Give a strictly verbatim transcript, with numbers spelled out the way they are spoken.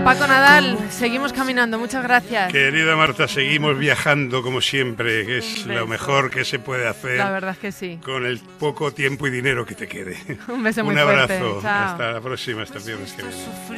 Paco Nadal, seguimos caminando, muchas gracias. Querida Marta, seguimos viajando como siempre, que es lo mejor que se puede hacer. La verdad es que sí. Con el poco tiempo y dinero que te quede. Un beso muy Un fuerte. abrazo. Chao. Hasta la próxima, hasta el viernes que viene.